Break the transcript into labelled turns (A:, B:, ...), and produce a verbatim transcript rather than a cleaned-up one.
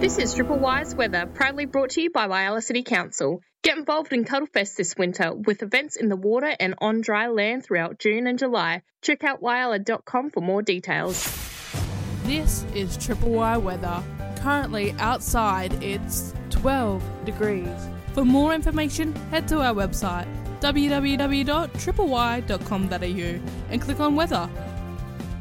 A: This is Triple Y's weather, proudly brought to you by Whyalla City Council. Get involved in Cuddlefest this winter with events in the water and on dry land throughout June and July. Check out whyalla dot com for more details.
B: This is Triple Y weather. Currently outside it's twelve degrees. For more information, head to our website w w w dot triple y dot com dot a u and click on weather.